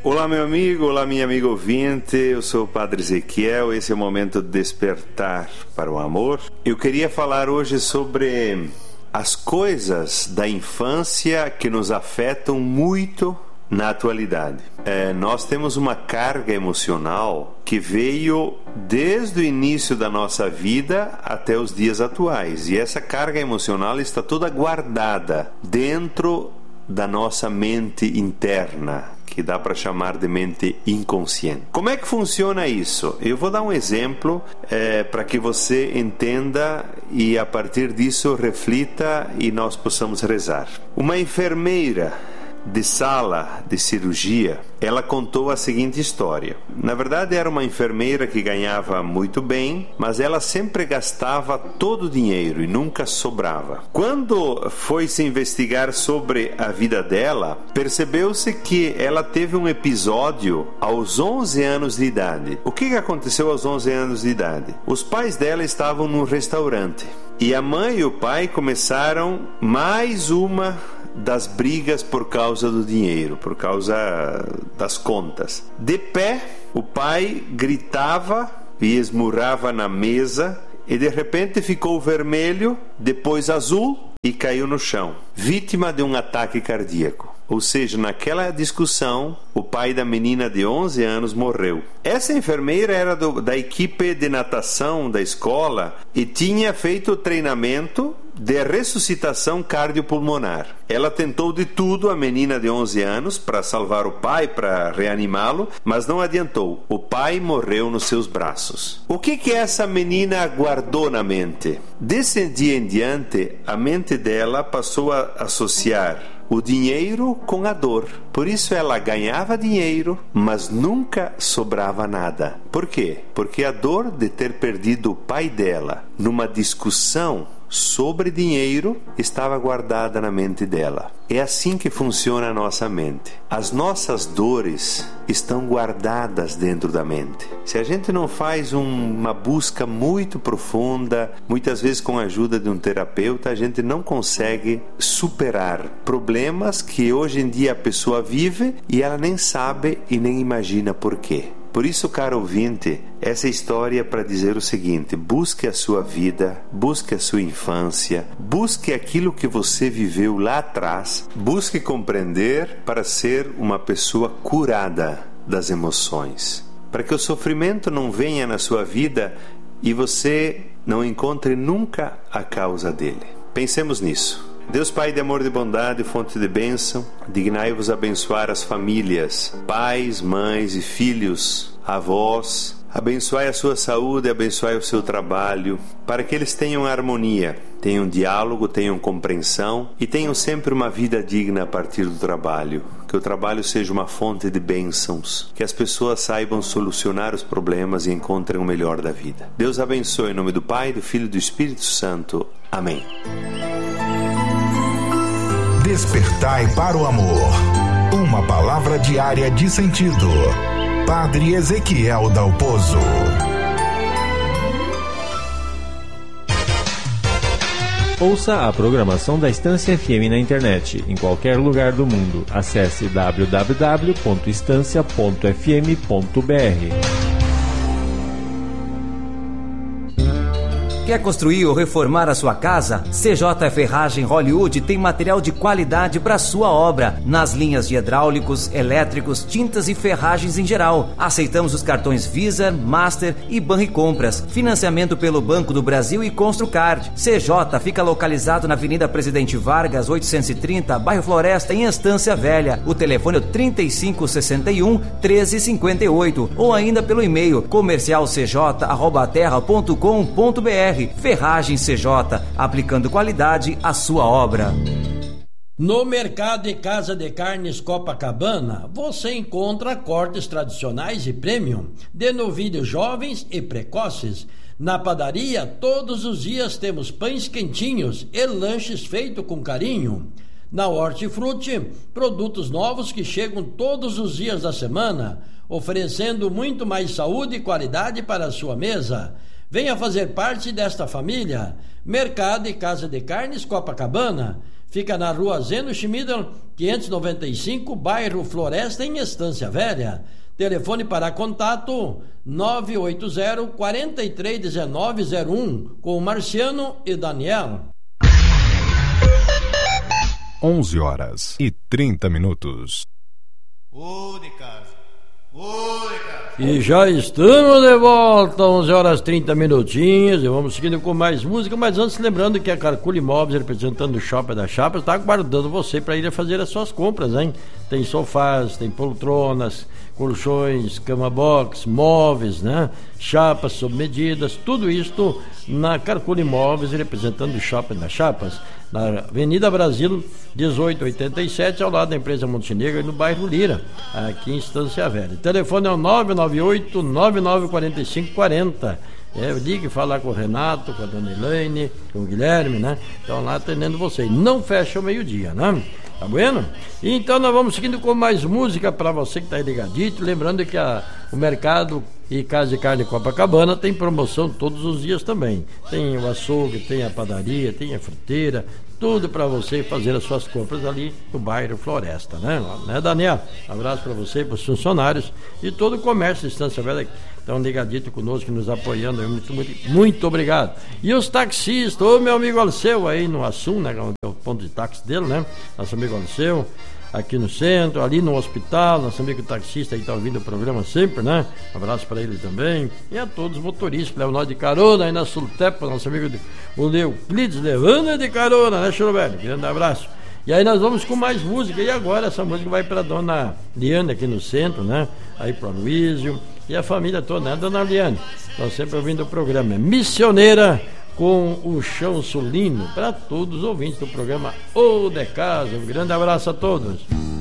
Olá, meu amigo, olá, minha amiga ouvinte, eu sou o Padre Ezequiel, esse é o momento de despertar para o amor. Eu queria falar hoje sobre as coisas da infância que nos afetam muito na atualidade. Nós temos uma carga emocional que veio desde o início da nossa vida até os dias atuais, e essa carga emocional está toda guardada dentro da nossa mente interna, que dá para chamar de mente inconsciente. Como é que funciona isso? Eu vou dar um exemplo para que você entenda e a partir disso reflita e nós possamos rezar. Uma enfermeira de sala de cirurgia, ela contou a seguinte história. Na verdade, era uma enfermeira que ganhava muito bem, mas ela sempre gastava todo o dinheiro e nunca sobrava. Quando foi se investigar sobre a vida dela, percebeu-se que ela teve um episódio aos 11 anos de idade. O que aconteceu aos 11 anos de idade? Os pais dela estavam num restaurante e a mãe e o pai começaram mais uma das brigas por causa do dinheiro, por causa das contas. De pé, o pai gritava e esmurrava na mesa e de repente ficou vermelho, depois azul e caiu no chão, vítima de um ataque cardíaco. Ou seja, naquela discussão, o pai da menina de 11 anos morreu. Essa enfermeira era da equipe de natação da escola e tinha feito o treinamento de ressuscitação cardiopulmonar. Ela tentou de tudo, a menina de 11 anos, para salvar o pai, para reanimá-lo, mas não adiantou. O pai morreu nos seus braços. O que essa menina guardou na mente? Desse dia em diante, a mente dela passou a associar o dinheiro com a dor. Por isso ela ganhava dinheiro, mas nunca sobrava nada. Por quê? Porque a dor de ter perdido o pai dela numa discussão sobre dinheiro estava guardada na mente dela. É assim que funciona a nossa mente. As nossas dores estão guardadas dentro da mente. Se a gente não faz uma busca muito profunda, muitas vezes com a ajuda de um terapeuta, a gente não consegue superar problemas que hoje em dia a pessoa vive e ela nem sabe e nem imagina por quê. Por isso, caro ouvinte, essa história é para dizer o seguinte: busque a sua vida, busque a sua infância, busque aquilo que você viveu lá atrás, busque compreender para ser uma pessoa curada das emoções, para que o sofrimento não venha na sua vida e você não encontre nunca a causa dele. Pensemos nisso. Deus Pai de amor, de bondade, fonte de bênção, dignai-vos abençoar as famílias, pais, mães e filhos, avós. Abençoai a sua saúde, abençoai o seu trabalho, para que eles tenham harmonia, tenham diálogo, tenham compreensão e tenham sempre uma vida digna a partir do trabalho. Que o trabalho seja uma fonte de bênçãos, que as pessoas saibam solucionar os problemas e encontrem o melhor da vida. Deus abençoe em nome do Pai, do Filho e do Espírito Santo. Amém. Despertai para o amor. Uma palavra diária de sentido. Padre Ezequiel Dalpozo. Ouça a programação da Estância FM na internet, em qualquer lugar do mundo. Acesse www.estancia.fm.br. Quer construir ou reformar a sua casa? CJ Ferragem Hollywood tem material de qualidade para sua obra, nas linhas de hidráulicos, elétricos, tintas e ferragens em geral. Aceitamos os cartões Visa, Master e Banricompras. Financiamento pelo Banco do Brasil e Construcard. CJ fica localizado na Avenida Presidente Vargas, 830, bairro Floresta, em Estância Velha. O telefone é 3561-1358 ou ainda pelo e-mail comercialcj@terra.com.br. Ferragem CJ, aplicando qualidade à sua obra. No Mercado e Casa de Carnes Copacabana, você encontra cortes tradicionais e premium, de novilhos jovens e precoces. Na padaria, todos os dias temos pães quentinhos e lanches feitos com carinho. Na Hortifruti, produtos novos que chegam todos os dias da semana, oferecendo muito mais saúde e qualidade para a sua mesa. Venha fazer parte desta família. Mercado e Casa de Carnes Copacabana. Fica na rua Zeno Schmieder, 595, bairro Floresta, em Estância Velha. Telefone para contato 980-431901, com Marciano e Daniel. 11h30. Ô de casa. E já estamos de volta, 11h30, e vamos seguindo com mais música, mas antes lembrando que a Carcula Imóveis, representando o Shopping da Chapas, está aguardando você para ir fazer as suas compras, hein? Tem sofás, tem poltronas, colchões, cama box, móveis, né? Chapas sob medidas, tudo isto na Carcula Imóveis, representando o Shopping da Chapas, na Avenida Brasil 1887, ao lado da empresa Montenegro, no bairro Lira, aqui em Estância Velha. O telefone é o 998-994540. Ligue falar com o Renato, com a dona Elaine, com o Guilherme, né? Estão lá atendendo vocês. Não fecha ao meio-dia, né? Tá bueno? Então nós vamos seguindo com mais música para você que tá aí ligadito. Lembrando que o Mercado e Casa de Carne Copacabana tem promoção todos os dias também. Tem o açougue, tem a padaria, tem a fruteira, tudo para você fazer as suas compras ali no bairro Floresta, né, Daniel? Abraço para você, para os funcionários e todo o comércio de Estância Velha estão ligadito conosco, nos apoiando. Muito obrigado. E os taxistas, ô meu amigo Alceu aí no Assum, né, é o ponto de táxi dele, né? Nosso amigo Alceu, aqui no centro, ali no hospital, nosso amigo taxista aí está ouvindo o programa sempre, né? Um abraço para ele também. E a todos os motoristas que levam nós de carona aí na Sultepa, nosso amigo o Euclides levando de carona, né, Churubelli? Grande abraço. E aí nós vamos com mais música. E agora essa música vai para a dona Liane aqui no centro, né? Aí para o Luísio e a família toda, né, dona Liane? Estão sempre ouvindo o programa. Missioneira com o Chão Sulino, para todos os ouvintes do programa O de Casa. Um grande abraço a todos.